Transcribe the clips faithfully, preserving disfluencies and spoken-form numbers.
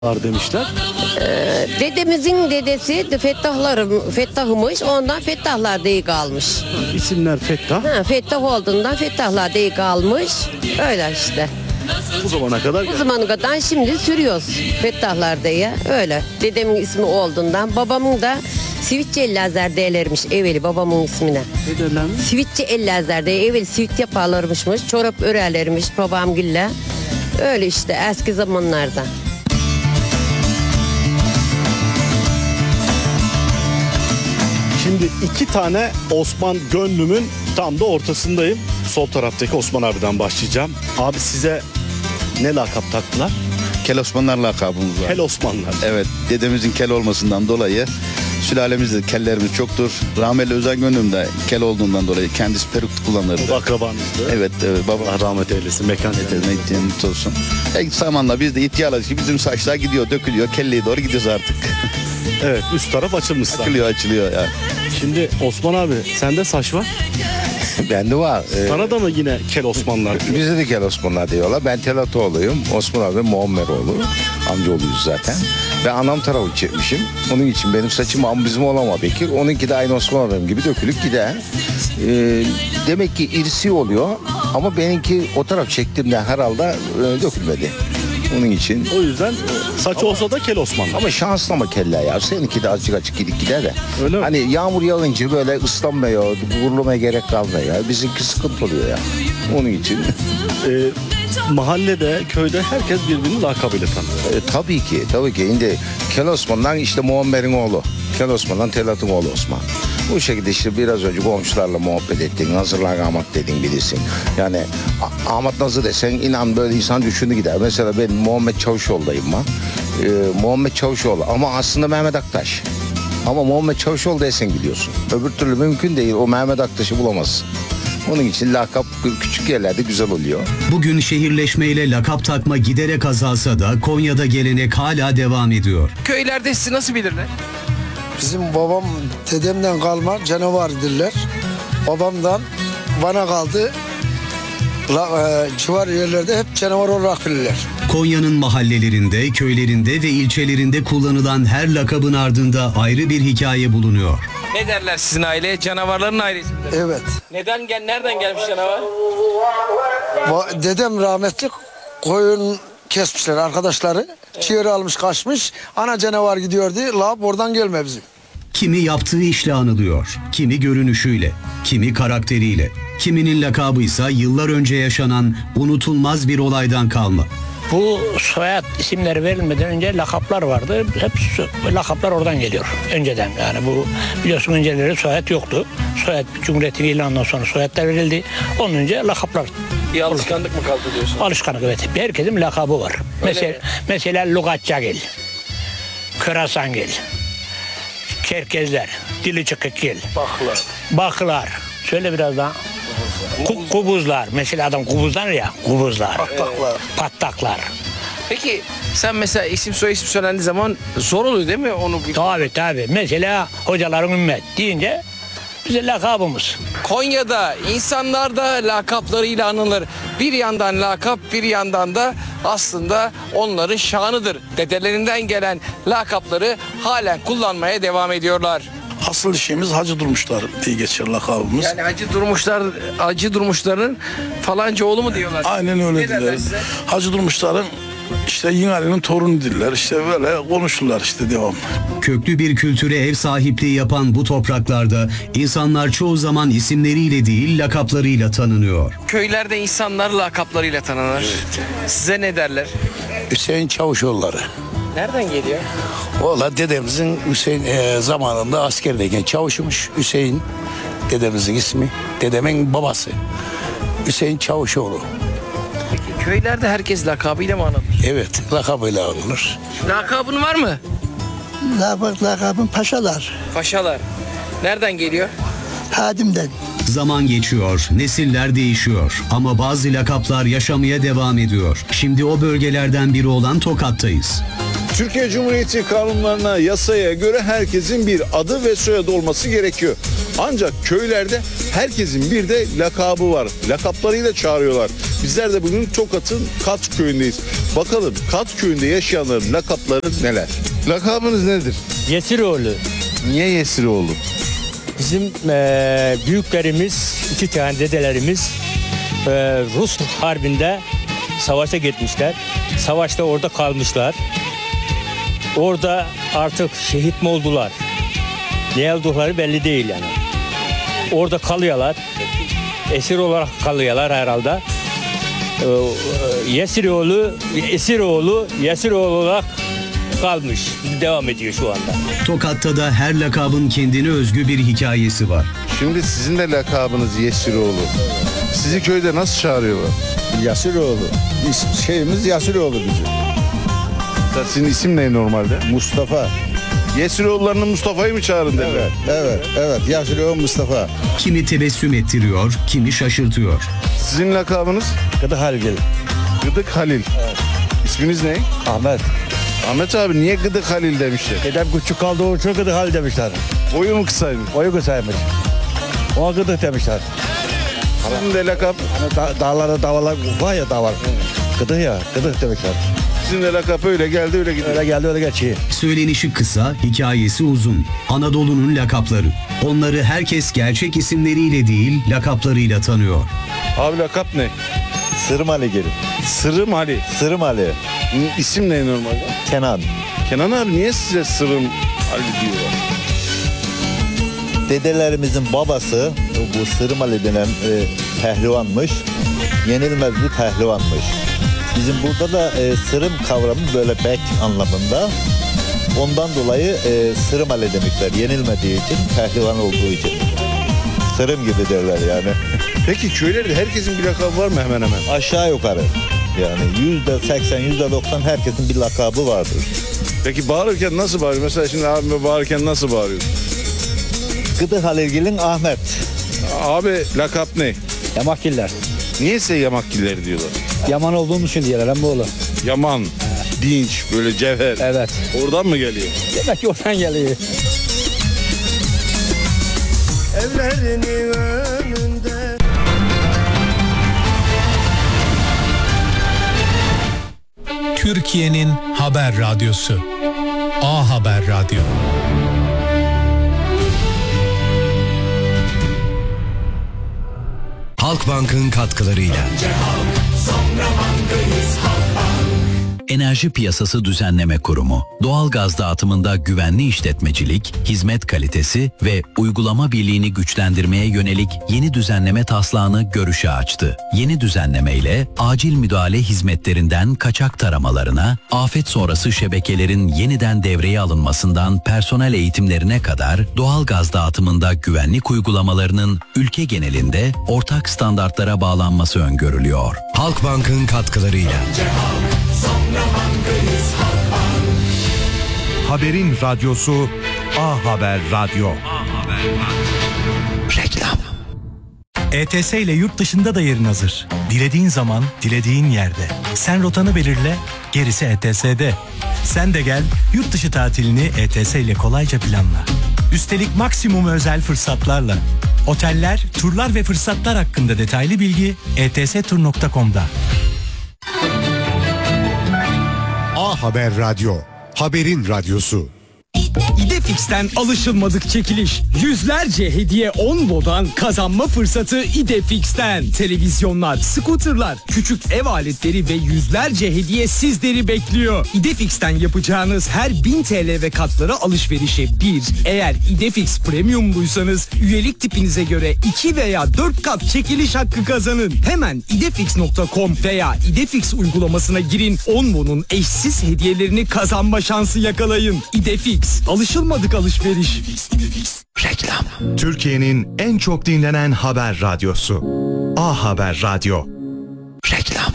var demişler. Ee, dedemizin dedesi de Fettahlarım, Fettah'ımış, ondan Fettahlar diye kalmış. İsimler Fettah. Ha, Fettah olduğundan Fettahlar diye kalmış. Öyle işte. Bu zamana kadar Bu zamana kadar şimdi sürüyoruz Fettahlar diye. Öyle. Dedemin ismi olduğundan, babamın da Sivitçi Ellazzer derlermiş evveli babamın ismine. ne derler mi? Sivitçi Ellazzer diye evveli sivit yaparlarmışmış, çorap örerlermiş babamgille. Öyle işte eski zamanlarda. Şimdi iki tane Osman gönlümün tam da ortasındayım. Sol taraftaki Osman abiden başlayacağım. Abi size ne lakap taktılar? Kel Osmanlar lakabımız var. Kel Osmanlar. Evet, dedemizin kel olmasından dolayı sülalemizde kellerimiz çoktur. Rahmetli Özen Gönlüm de kel olduğundan dolayı kendisi peruk kullanırdı. Bu akrabanızdı. Evet, evet baba. Allah rahmet eylesin. Mekan Etmek olsun. E, zamanla biz de ihtiyarladık ki bizim saçlar gidiyor, dökülüyor, kelleye doğru gidiyoruz artık. Evet, üst taraf açılmış. Açılıyor, açılıyor ya. Şimdi Osman abi sende saç var. Bende var. Ee, Sana da mı yine Kel Osmanlar? bize de Kel Osmanlar diyorlar. Ben Telatoğlu'yum. Osman abi Muammeroğlu. Amcaoğluyuz zaten. Ve anam tarafı çekmişim. Onun için benim saçım ama bizim olama Bekir. Onunki de aynı Osman abim gibi dökülüp gider. Ee, demek ki irsi oluyor. Ama benimki o taraf çektiğimde herhalde e, dökülmedi. Onun için. O yüzden saç olsa da Kel Osmanlar. Ama şanslı ama kelle ya. Seninki de azıcık açık gidik gider de. Öyle mi? Hani yağmur yağınca böyle ıslanmıyor, vurulmaya gerek kalmıyor ya. Bizimki sıkıntı oluyor ya. Onun için. Ee, mahallede, köyde herkes birbirini lakabıyla tanıyor. E, tabii ki, tabii ki. Şimdi Kel Osman'dan işte Muammer'in oğlu. Kel Osman'dan Telat'ın oğlu Osman. Bu şekilde işte biraz önce komşularla muhabbet ettin. Nazırlar Ahmet dedin bilirsin. Yani A- Ahmet Nazır desen inan böyle insan düşündü gider. Mesela ben Muhammed Çavuşoğlu'dayım ben. E, Muhammed Çavuşoğlu ama aslında Mehmet Aktaş. Ama Muhammed Çavuşoğlu desen biliyorsun. Öbür türlü mümkün değil. O Mehmet Aktaş'ı bulamazsın. Onun için lakap küçük yerlerde güzel oluyor. Bugün şehirleşmeyle lakap takma giderek azalsa da Konya'da gelenek hala devam ediyor. Köylerde sizi nasıl bilirler? Bizim babam dedemden kalma canavar dirler. Babamdan bana kaldı. La, e, civar yerlerde hep canavar olarak bilirler. Konya'nın mahallelerinde, köylerinde ve ilçelerinde kullanılan her lakabın ardında ayrı bir hikaye bulunuyor. Ne derler sizin aile? Canavarların ailesi midir? Evet. Neden gel nereden gelmiş canavar? Ba- dedem rahmetli koyun kesmişler arkadaşları. Ciğeri almış kaçmış. Ana canavar gidiyordu. La oradan gelme bizim. Kimi yaptığı işle anılıyor, kimi görünüşüyle, kimi karakteriyle, kiminin lakabıysa yıllar önce yaşanan unutulmaz bir olaydan kalma. Bu soyad isimleri verilmeden önce lakaplar vardı. Hep so- lakaplar oradan geliyor. Önceden yani bu biliyorsun önceleri soyad yoktu. Soyad Cumhuriyet'in ilanından sonra soyadlar verildi. Onun önce lakaplar. Bir alışkanlık mı kaldı diyorsun? Alışkanlık evet. Herkesin bir lakabı var. Mesela, mi? mesela Lugatçagil, Körasangil, Çerkezler, Dili Çıkıkgil, Baklar. Baklar. Söyle biraz daha. Ku- kubuzlar. Mesela adam kubuzlar ya. Kubuzlar. Patlaklar. Patlaklar. Peki sen mesela isim soy isim söylendiği zaman zor oluyor değil mi onu? Bir... Tabii tabii. Mesela hocaların ümmet deyince bize lakabımız. Konya'da insanlar da lakaplarıyla anılır. Bir yandan lakap bir yandan da aslında onların şanıdır. Dedelerinden gelen lakapları halen kullanmaya devam ediyorlar. Asıl işimiz Hacı Durmuşlar diye geçer lakabımız. Yani Hacı Durmuşlar, Hacı Durmuşların falanca oğlu mu diyorlar? Aynen öyle Ne derler diyorlar. size? Hacı Durmuşlar'ın işte Yinali'nin torunu diller. İşte böyle konuşurlar işte devamlı. Köklü bir kültüre ev sahipliği yapan bu topraklarda insanlar çoğu zaman isimleriyle değil lakaplarıyla tanınıyor. Köylerde insanlar lakaplarıyla tanınır. Size ne derler? Hüseyin Çavuşoğulları. Nereden geliyor? Valla dedemizin Hüseyin e, zamanında askerdeyken çavuşumuş. Hüseyin dedemizin ismi. Dedemin babası. Hüseyin Çavuşoğlu. Peki köylerde herkes lakabıyla mı anılır? Evet lakabıyla anılır. Lakabın var mı? Lakabım paşalar. Paşalar. Nereden geliyor? Hadimden. Zaman geçiyor, nesiller değişiyor ama bazı lakaplar yaşamaya devam ediyor. Şimdi o bölgelerden biri olan Tokat'tayız. Türkiye Cumhuriyeti kanunlarına, yasaya göre herkesin bir adı ve soyadı olması gerekiyor. Ancak köylerde herkesin bir de lakabı var. Lakaplarıyla çağırıyorlar. Bizler de bugün Tokat'ın Kat köyündeyiz. Bakalım Kat köyünde yaşayanların lakapları neler? Lakabınız nedir? Yesiroğlu. Niye Yesiroğlu? Bizim e, büyüklerimiz, iki tane dedelerimiz e, Rus harbinde savaşa gitmişler. Savaşta orada kalmışlar. Orada artık şehit mi oldular? Ne oldukları belli değil yani. Orada kalıyorlar. Esir olarak kalıyorlar herhalde. Ee, Yesiroğlu, Esiroğlu, Yesiroğlu olarak kalmış. Devam ediyor şu anda. Tokat'ta da her lakabın kendine özgü bir hikayesi var. Şimdi sizin de lakabınız Yesiroğlu. Sizi köyde nasıl çağırıyorlar? Yasiroğlu. İs- Şeyimiz Yasiroğlu bizim. Sizin isim ne normalde? Mustafa. Yesiroğullarının Mustafa'yı mı çağırın derler? Evet, evet, evet. Yasiroğlu Mustafa. Kimi tebessüm ettiriyor, kimi şaşırtıyor. Sizin lakabınız? Gıdık Halil. Gıdık Halil. Evet. İsminiz ne? Ahmet. Ahmet abi niye Gıdık Halil demişler? Dedem küçük kaldığı için Gıdık Halil demişler. Boyu mu kısaymış? Boyu kısaymış. Ona Gıdık demişler. Sizin de lakap? Hani da, dağlarda davalar var ya dağlar. Gıdık ya, Gıdık demişler. Sizin de lakap öyle geldi öyle gidiyor. Öyle geldi öyle geçiyor. Söylenişi kısa, hikayesi uzun. Anadolu'nun lakapları. Onları herkes gerçek isimleriyle değil, lakaplarıyla tanıyor. Abi lakap ne? Sırım Ali gelin. Sırım Ali. Sırım Ali. İsim ne normalde? Kenan. Kenan abi niye size Sırım Ali diyorlar? Dedelerimizin babası bu Sırım Ali denen e, pehlivanmış. Yenilmez bir pehlivanmış. Bizim burada da e, sırım kavramı böyle bek anlamında. Ondan dolayı e, Sırım Ali demişler. Yenilmediği için, pehlivan olduğu için. Sırım gibi derler yani. Peki köylerde herkesin bir lakabı var mı hemen hemen? Aşağı yukarı. Yani yüzde seksen, yüzde doksan herkesin bir lakabı vardır. Peki bağırırken nasıl bağırıyor? Mesela şimdi abime bağırırken nasıl bağırıyor? Gıdık Halilgil'in Ahmet. Abi lakap ne? Yamakgiller. Niye size Yamakgiller diyorlar? Yaman olduğum için diyorlar ama oğlum. Yaman, dinç, böyle cevher. Evet. Oradan mı geliyor? Demek ki oradan geliyor. Evlerinin önünde. Türkiye'nin haber radyosu. A Haber Radyo. Halkbank'ın katkılarıyla. Enerji Piyasası Düzenleme Kurumu, doğal gaz dağıtımında güvenli işletmecilik, hizmet kalitesi ve uygulama birliğini güçlendirmeye yönelik yeni düzenleme taslağını görüşe açtı. Yeni düzenleme ile acil müdahale hizmetlerinden kaçak taramalarına, afet sonrası şebekelerin yeniden devreye alınmasından personel eğitimlerine kadar doğal gaz dağıtımında güvenlik uygulamalarının ülke genelinde ortak standartlara bağlanması öngörülüyor. Halkbank'ın katkılarıyla. Haberin radyosu A Haber Radyo. Reklam. E T S ile yurt dışında da yerin hazır. Dilediğin zaman, dilediğin yerde. Sen rotanı belirle, gerisi E T S'de. Sen de gel, yurt dışı tatilini E T S ile kolayca planla. Üstelik maksimum özel fırsatlarla. Oteller, turlar ve fırsatlar hakkında detaylı bilgi e t s tur nokta com'da. A Haber Radyo, haberin radyosu. İdefix'ten alışılmadık çekiliş. Yüzlerce hediye on bodan kazanma fırsatı İdefix'ten. Televizyonlar, skuterlar, küçük ev aletleri ve yüzlerce hediye sizleri bekliyor. İdefix'ten yapacağınız her bin T L ve katları alışverişe bir. Eğer İdefix Premium'luysanız üyelik tipinize göre iki veya dört kat çekiliş hakkı kazanın. Hemen idefix nokta com veya İdefix uygulamasına girin. on bonun eşsiz hediyelerini kazanma şansı yakalayın. İdefix. Alışılmadık alışveriş. Reklam. Türkiye'nin en çok dinlenen haber radyosu. A Haber Radyo. Reklam.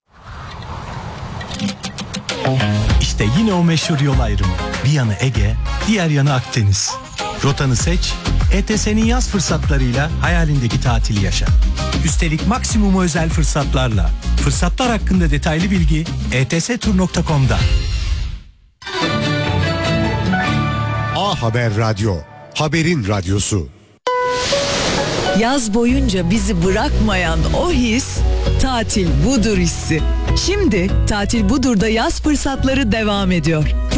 İşte yine o meşhur yol ayrımı. Bir yanı Ege, diğer yanı Akdeniz. Rotanı seç, E T S'nin yaz fırsatlarıyla hayalindeki tatili yaşa. Üstelik maksimum özel fırsatlarla. Fırsatlar hakkında detaylı bilgi e t s tur nokta com'da. A Haber Radyo, haberin radyosu. Yaz boyunca bizi bırakmayan o his, Tatil Budur hissi. Şimdi Tatil Budur'da yaz fırsatları devam ediyor.